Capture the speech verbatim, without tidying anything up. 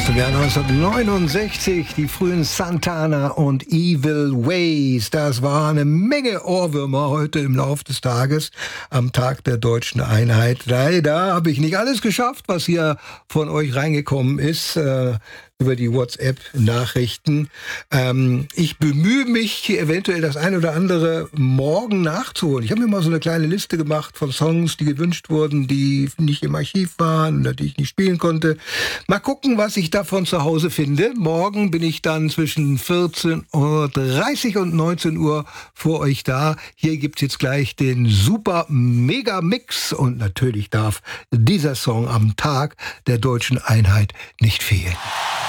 Aus dem Jahr neunzehnhundertneunundsechzig, die frühen Santana und Evil Ways. Das war eine Menge Ohrwürmer heute im Laufe des Tages, am Tag der deutschen Einheit. Leider habe ich nicht alles geschafft, was hier von euch reingekommen ist, äh, über die WhatsApp-Nachrichten. Ähm, ich bemühe mich, eventuell das ein oder andere morgen nachzuholen. Ich habe mir mal so eine kleine Liste gemacht von Songs, die gewünscht wurden, die nicht im Archiv waren oder die ich nicht spielen konnte. Mal gucken, was ich davon zu Hause finde. Morgen bin ich dann zwischen vierzehn Uhr dreißig und neunzehn Uhr vor euch da. Hier gibt's jetzt gleich den super Mega-Mix und natürlich darf dieser Song am Tag der deutschen Einheit nicht fehlen.